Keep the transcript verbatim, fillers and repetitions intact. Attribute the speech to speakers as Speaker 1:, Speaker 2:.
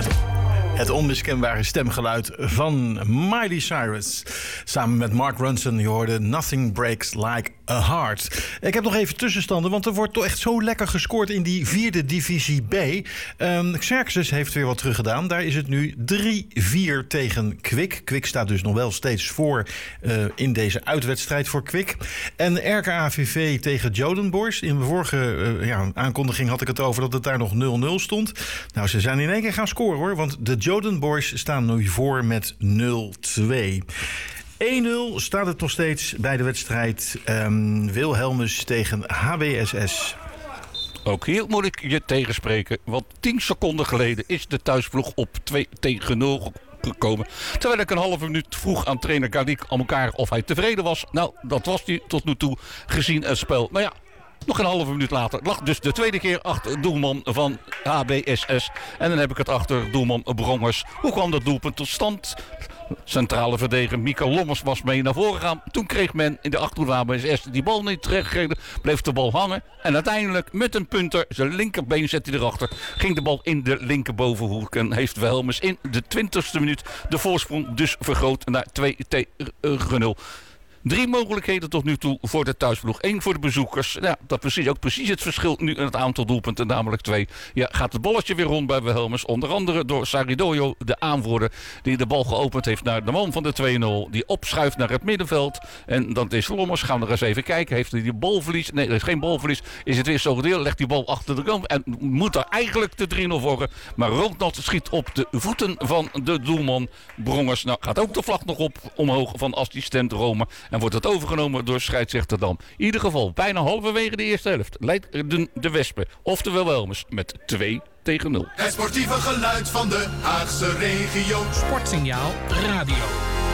Speaker 1: Het, het onmiskenbare stemgeluid van Miley Cyrus. Samen met Mark Ronson, je hoorde Nothing Breaks Like a Heart. Ik heb nog even tussenstanden, want er wordt toch echt zo lekker gescoord in die vierde divisie B. Um, Xerxes heeft weer wat teruggedaan. Daar is het nu drie vier tegen Kwik. Kwik staat dus nog wel steeds voor uh, in deze uitwedstrijd voor Kwik. En R K A V V tegen Jodenboys. In mijn vorige uh, ja, aankondiging had ik het over dat het daar nog nul nul stond. Nou, ze zijn in één keer gaan scoren hoor, want de Jodenboys staan nu voor met nul twee. één nul staat het nog steeds bij de wedstrijd um, Wilhelmus tegen H B S S.
Speaker 2: Ook hier moet ik je tegenspreken, want tien seconden geleden is de thuisploeg op twee tegen nul gekomen. Terwijl ik een halve minuut vroeg aan trainer Galik aan elkaar of hij tevreden was. Nou, dat was hij tot nu toe gezien het spel. Maar ja, nog een halve minuut later lag dus de tweede keer achter doelman van H B S S. En dan heb ik het achter doelman Brongers. Hoe kwam dat doelpunt tot stand? Centrale verdediger Mika Lommers was mee naar voren gegaan. Toen kreeg men in de achterhoede H B S S die bal niet terechtgegeven. Bleef de bal hangen. En uiteindelijk met een punter, zijn linkerbeen zet hij erachter. Ging de bal in de linkerbovenhoek. En heeft Wilhelmus in de twintigste minuut de voorsprong dus vergroot naar twee tegen nul. Drie mogelijkheden tot nu toe voor de thuisploeg. Eén voor de bezoekers. Ja, dat precies ook precies het verschil nu in het aantal doelpunten, namelijk twee. Ja, gaat het balletje weer rond bij Wilhelmus. Onder andere door Saridoyo, de aanvoerder, die de bal geopend heeft naar de man van de twee nul. Die opschuift naar het middenveld. En dan is Lommers. Gaan we nog eens even kijken. Heeft hij die balverlies? Nee, er is geen balverlies. Is het weer zo gedeeld? Legt die bal achter de kant. En moet er eigenlijk de drie nul worden. Maar Roodnat schiet op de voeten van de doelman Brongers. Nou, gaat ook de vlag nog op omhoog van assistent Rome. En wordt het overgenomen door scheidsrechter Dam. In ieder geval, bijna halverwege de eerste helft leidt de, de Wespen, oftewel Wilhelmus, met twee tegen nul.
Speaker 3: Het sportieve geluid van de Haagse regio.
Speaker 4: Sportsignaal Radio.